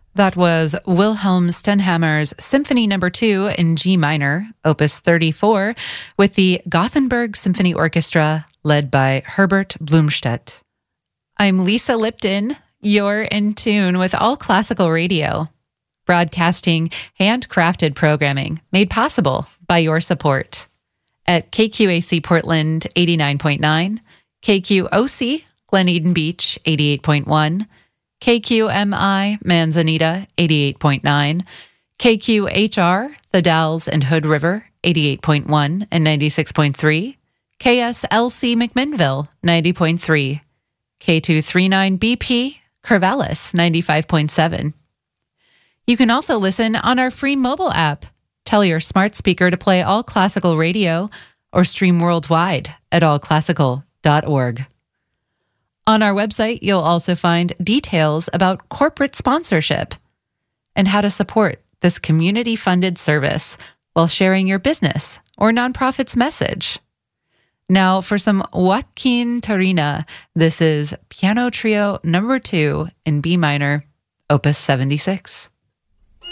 That was Wilhelm Stenhammer's Symphony No. 2 in G minor, Opus 34, with the Gothenburg Symphony Orchestra, led by Herbert Blomstedt. I'm Lisa Lipton. You're in tune with All Classical Radio, broadcasting handcrafted programming made possible by your support. At KQAC Portland 89.9, KQOC Glen Eden Beach 88.1, KQMI Manzanita 88.9, KQHR The Dalles and Hood River 88.1 and 96.3, KSLC McMinnville 90.3, K239BP Corvallis 95.7. You can also listen on our free mobile app. Tell your smart speaker to play All Classical Radio or stream worldwide at allclassical.org. On our website, you'll also find details about corporate sponsorship and how to support this community-funded service while sharing your business or nonprofit's message. Now for some Joaquin Turina. This is Piano Trio No. 2 in B minor, Opus 76.